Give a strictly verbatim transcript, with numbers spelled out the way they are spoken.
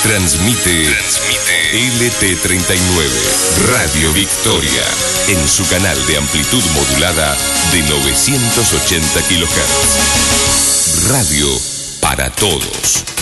Transmite, Transmite L T treinta y nueve, Radio Victoria, en su canal de amplitud modulada de novecientos ochenta kilohertz. Radio para todos.